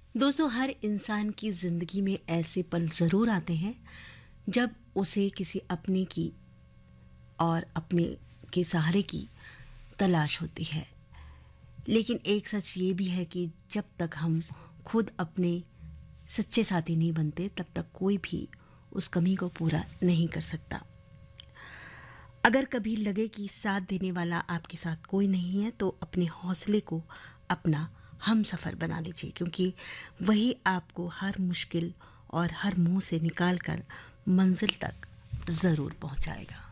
दोस्तों, हर इंसान की ज़िंदगी में ऐसे पल ज़रूर आते हैं जब उसे किसी अपने की और अपने के सहारे की तलाश होती है। लेकिन एक सच ये भी है कि जब तक हम खुद अपने सच्चे साथी नहीं बनते, तब तक कोई भी उस कमी को पूरा नहीं कर सकता। अगर कभी लगे कि साथ देने वाला आपके साथ कोई नहीं है, तो अपने हौसले को अपना हम सफ़र बना लीजिए, क्योंकि वही आपको हर मुश्किल और हर मुंह से निकाल कर मंजिल तक ज़रूर पहुंचाएगा।